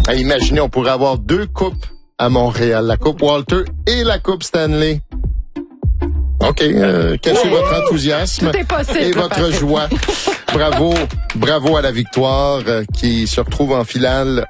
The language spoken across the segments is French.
Imaginez, on pourrait avoir 2 coupes à Montréal, la Coupe Walter et la Coupe Stanley. OK, cachez votre enthousiasme et votre joie. Bravo à la victoire qui se retrouve en finale,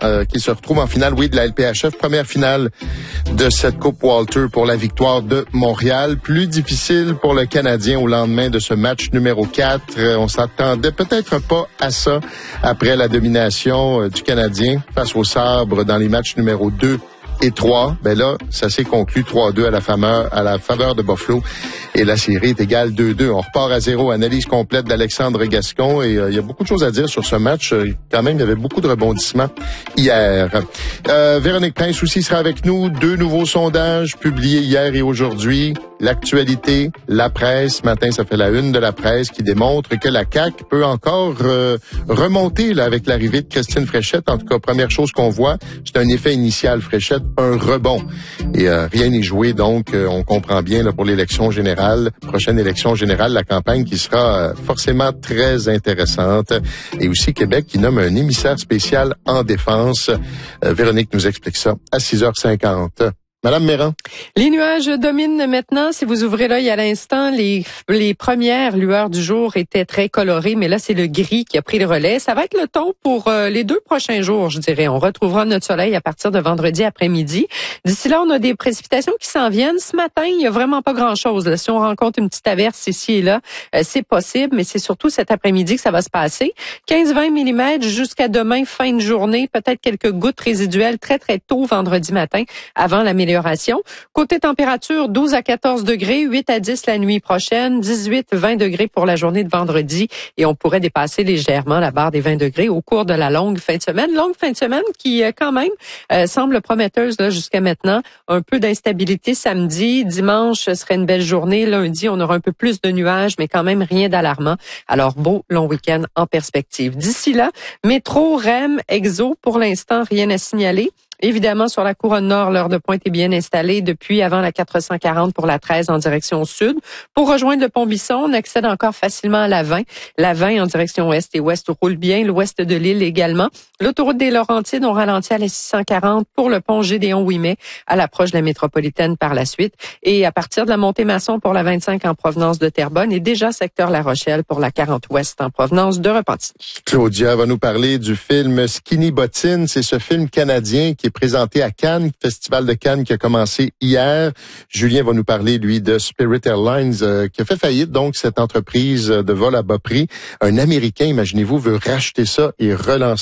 de la LPHF, première finale de cette Coupe Walter pour la victoire de Montréal. Plus difficile pour le Canadien au lendemain de ce match numéro 4. On s'attendait peut-être pas à ça après la domination du Canadien face au Sabre dans les matchs numéro 2 et 3. Ben là, ça s'est conclu 3-2 à la faveur de Buffalo. Et la série est égale 2-2. On repart à 0. Analyse complète d'Alexandre Gascon. Et il y a beaucoup de choses à dire sur ce match. Quand même, il y avait beaucoup de rebondissements hier. Véronique Prince aussi sera avec nous. 2 nouveaux sondages publiés hier et aujourd'hui. L'actualité, la presse. Ce matin, ça fait la une de la presse qui démontre que la CAQ peut encore remonter là, avec l'arrivée de Christine Fréchette. En tout cas, première chose qu'on voit, c'est un effet initial Fréchette, un rebond. Et rien n'est joué, donc on comprend bien là, pour l'élection générale, prochaine élection générale, la campagne qui sera forcément très intéressante. Et aussi Québec qui nomme un émissaire spécial en défense. Véronique nous explique ça à 6h50. Madame Méran. Les nuages dominent maintenant. Si vous ouvrez l'œil à l'instant, les premières lueurs du jour étaient très colorées, mais là, c'est le gris qui a pris le relais. Ça va être le ton pour les 2 prochains jours, je dirais. On retrouvera notre soleil à partir de vendredi après-midi. D'ici là, on a des précipitations qui s'en viennent. Ce matin, il y a vraiment pas grand-chose. Là. Si on rencontre une petite averse ici et là, c'est possible, mais c'est surtout cet après-midi que ça va se passer. 15-20 mm jusqu'à demain, fin de journée. Peut-être quelques gouttes résiduelles très, très tôt vendredi matin, avant l'amélioration. Côté température, 12 à 14 degrés, 8 à 10 la nuit prochaine, 18-20 degrés pour la journée de vendredi et on pourrait dépasser légèrement la barre des 20 degrés au cours de la longue fin de semaine. Longue fin de semaine qui, quand même, semble prometteuse là jusqu'à maintenant. Un peu d'instabilité samedi. Dimanche, ce serait une belle journée. Lundi, on aura un peu plus de nuages, mais quand même rien d'alarmant. Alors, beau long week-end en perspective. D'ici là, métro, REM, Exo, pour l'instant, rien à signaler. Évidemment, sur la couronne nord, l'heure de pointe est bien installée depuis avant la 440 pour la 13 en direction sud. Pour rejoindre le pont Bisson, on accède encore facilement à la 20. La 20 en direction ouest et ouest roule bien, l'ouest de l'île également. L'autoroute des Laurentides, on ralentit à la 640 pour le pont Gédéon-Ouimet à l'approche de la métropolitaine par la suite. Et à partir de la montée Masson pour la 25 en provenance de Terrebonne et déjà secteur La Rochelle pour la 40 ouest en provenance de Repentigny. Claudia va nous parler du film Skinny Bottine. C'est ce film canadien qui est présenté à Cannes, Festival de Cannes qui a commencé hier. Julien va nous parler, lui, de Spirit Airlines qui a fait faillite, donc cette entreprise de vol à bas prix. Un Américain, imaginez-vous, veut racheter ça et relancer